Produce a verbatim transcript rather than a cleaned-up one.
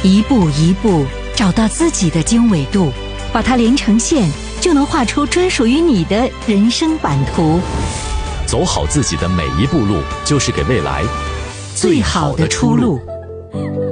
一步一步找到自己的经纬度，把它连成线，就能画出专属于你的人生版图。 走好自己的每一步路，就是给未来最好的出路。